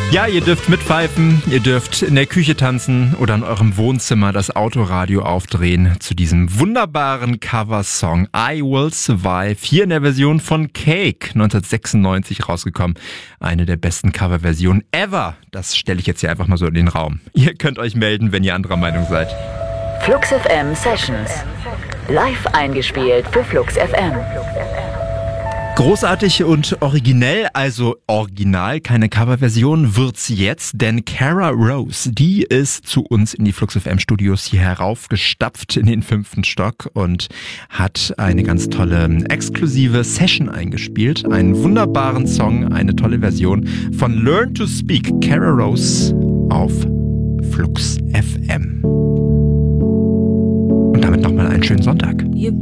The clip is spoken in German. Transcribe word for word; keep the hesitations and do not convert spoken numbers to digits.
Ja, ihr dürft mitpfeifen, ihr dürft in der Küche tanzen oder in eurem Wohnzimmer das Autoradio aufdrehen zu diesem wunderbaren Coversong I Will Survive, hier in der Version von Cake, neunzehnhundertsechsundneunzig rausgekommen. Eine der besten Coverversionen ever. Das stelle ich jetzt hier einfach mal so in den Raum. Ihr könnt euch melden, wenn ihr anderer Meinung seid. Flux F M Sessions. Live eingespielt für Flux F M. Großartig und originell, also original, keine Coverversion, wird's jetzt, denn Cara Rose, die ist zu uns in die Flux F M Studios hier heraufgestapft in den fünften Stock und hat eine ganz tolle exklusive Session eingespielt, einen wunderbaren Song, eine tolle Version von Learn to Speak, Cara Rose auf Flux F M. Und damit nochmal einen schönen Sonntag.